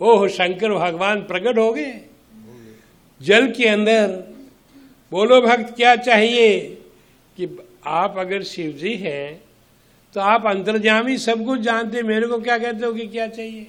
ओह शंकर भगवान प्रकट हो गए जल के अंदर। बोलो भक्त क्या चाहिए कि आप अगर शिव जी हैं तो आप अंतर्यामी सब कुछ जानते, मेरे को क्या कहते हो कि क्या चाहिए?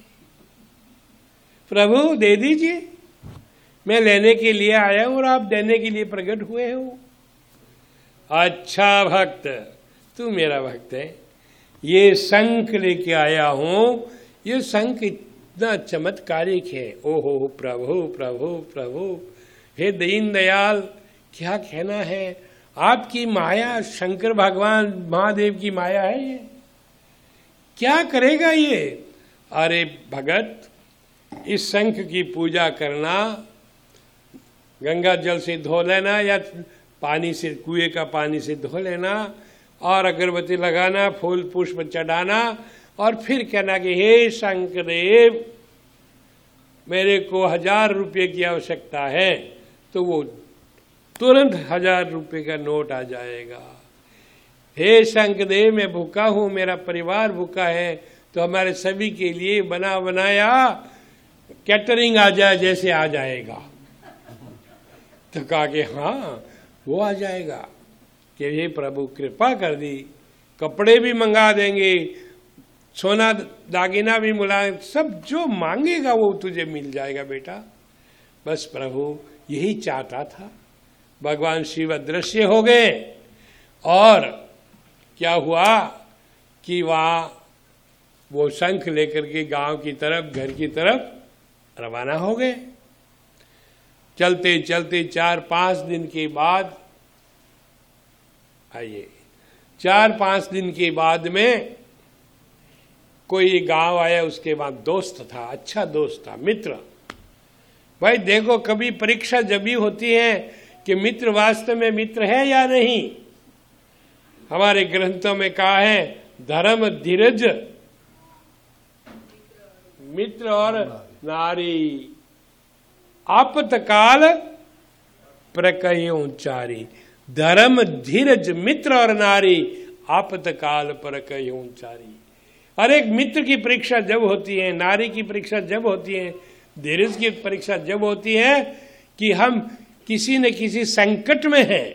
प्रभु दे दीजिए, मैं लेने के लिए आया हूं और आप देने के लिए प्रकट हुए हो। अच्छा भक्त, तू मेरा भक्त है, ये शंख लेके आया हूं, ये शंख इतना चमत्कारिक है। ओहो प्रभु प्रभु प्रभु, हे दीन दयाल, क्या कहना है, आपकी माया, शंकर भगवान महादेव की माया है ये, क्या करेगा ये? अरे भगत, इस शंख की पूजा करना, गंगा जल से धो लेना या पानी से, कुएं का पानी से धो लेना और अगरबत्ती लगाना, फूल पुष्प चढ़ाना और फिर कहना कि हे शंकरदेव, मेरे को 1000 रुपये की आवश्यकता है, तो वो तुरंत 1000 रुपये का नोट आ जाएगा। हे शंकरदेव, मैं भूखा हूं, मेरा परिवार भूखा है, तो हमारे सभी के लिए बना बनाया कैटरिंग आ जाए जैसे आ जाएगा। तो कहा कि हाँ वो आ जाएगा कि हे प्रभु कृपा कर दी, कपड़े भी मंगा देंगे, सोना दागिना भी मिला, सब जो मांगेगा वो तुझे मिल जाएगा बेटा। बस प्रभु यही चाहता था। भगवान शिव अदृश्य हो गए और क्या हुआ कि वहां वो शंख लेकर के गांव की तरफ, घर की तरफ रवाना हो गए। चलते चलते 4-5 दिन के बाद, आइए 4-5 दिन के बाद में कोई गांव आया, उसके बाद दोस्त था, अच्छा दोस्त था, मित्र। भाई देखो, कभी परीक्षा जब भी होती है कि मित्र वास्तव में मित्र है या नहीं। हमारे ग्रंथों में कहा है धर्म धीरज मित्र और नारी, आपतकाल प्रकयोचारी। धर्म धीरज मित्र और नारी, आपतकाल प्रकयोचारी। हर एक मित्र की परीक्षा जब होती है, नारी की परीक्षा जब होती है, धीरज की परीक्षा जब होती है कि हम किसी न किसी संकट में हैं,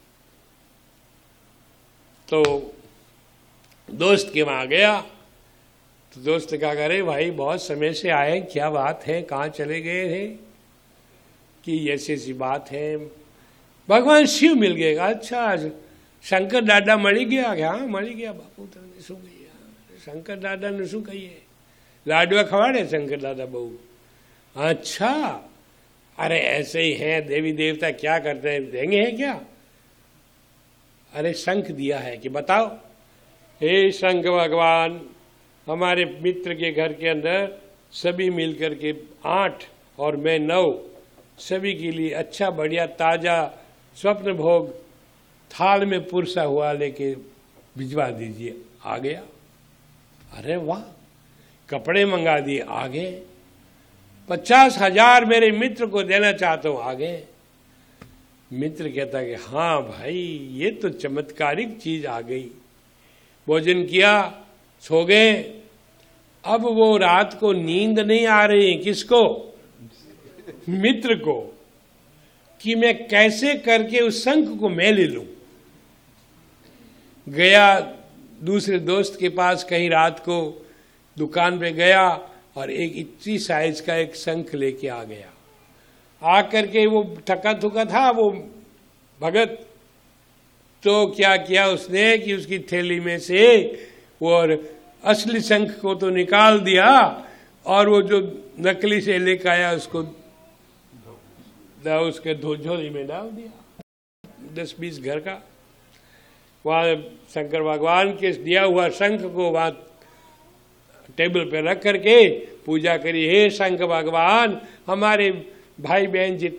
तो दोस्त के वहां गया। तो दोस्त क्या करे, भाई बहुत समय से आए, क्या बात है, कहाँ चले गए थे? कि ऐसी ऐसी बात है, भगवान शिव मिल गए। अच्छा शंकर दादा मળી ગયા? हाँ मળી ગયા बापू, तने શું કહીએ? शंकर दादा ने શું कहिए, लाडवा खवाड़े शंकर दादा बहू। अच्छा, अरे ऐसे ही हैं देवी देवता, क्या करते हैं, देंगे हैं क्या? अरे शंख दिया है कि बताओ। हे शंख भगवान, हमारे मित्र के घर के अंदर सभी मिलकर के 8 और मैं 9, सभी के लिए अच्छा बढ़िया ताजा स्वप्न भोग थाल में पुरसा हुआ लेके भिजवा दीजिए। आ गया। अरे वाह, कपड़े मंगा दिए, आ गए। 50,000 मेरे मित्र को देना चाहता हूं, आ गए। मित्र कहता कि हाँ भाई, ये तो चमत्कारिक चीज आ गई। भोजन किया, सो गए। अब वो रात को नींद नहीं आ रही, किसको? मित्र को, कि मैं कैसे करके उस शंख को मैं ले लूं। गया दूसरे दोस्त के पास, कहीं रात को दुकान पे गया और एक इतनी साइज का एक शंख लेके आ गया। आकर के वो थका थुका था वो भगत, तो क्या किया उसने कि उसकी थैली में से वो और असली शंख को तो निकाल दिया और वो जो नकली से लेकर आया उसको उसके झोली में डाल दिया। 10-20 घर का। वहां शंकर भगवान के दिया हुआ शंख को वहां टेबल पे रख करके पूजा करी। हे शंकर भगवान, हमारे भाई बहन जितने